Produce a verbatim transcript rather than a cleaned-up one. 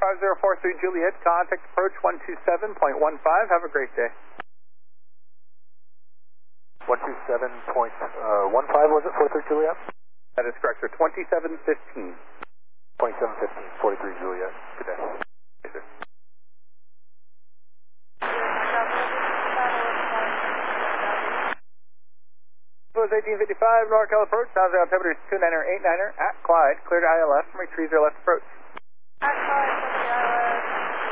five zero four three Juliet, contact approach one two seven point one five. Have a great day. one two seven point one five was it, forty-three Juliet? That is correct, sir. twenty-seven fifteen. twenty-seven fifteen, forty-three Juliet. Good day. Yes, sir. It was eighteen fifty-five, NorCal approach, South altimeter two niner eight niner at Clyde, clear to I L F, from retriever left approach. At Clyde.